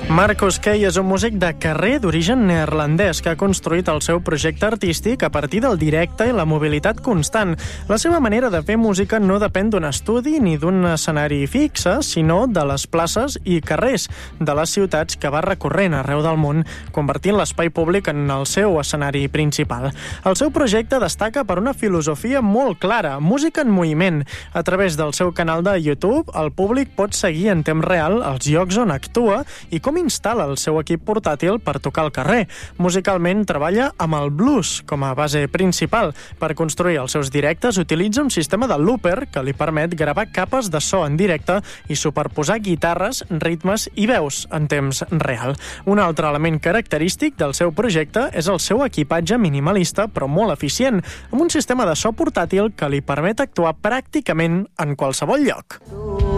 Marcus Kay és un músic de carrer d'origen neerlandès que ha construït el seu projecte artístic a partir del directe i la mobilitat constant. La seva manera de fer música no depèn d'un estudi ni d'un escenari fixe, sinó de les places i carrers de les ciutats que va recorrent arreu del món, convertint l'espai públic en el seu escenari principal. El seu projecte destaca per una filosofia molt clara, música en moviment. A través del seu canal de YouTube, el públic pot seguir en temps real els llocs on actua i com instal·la el seu equip portàtil per tocar al carrer. Musicalment treballa amb el blues com a base principal. Per construir els seus directes utilitza un sistema de looper que li permet gravar capes de so en directe i superposar guitarres, ritmes i veus en temps real. Un altre element característic del seu projecte és el seu equipatge minimalista però molt eficient, amb un sistema de so portàtil que li permet actuar pràcticament en qualsevol lloc.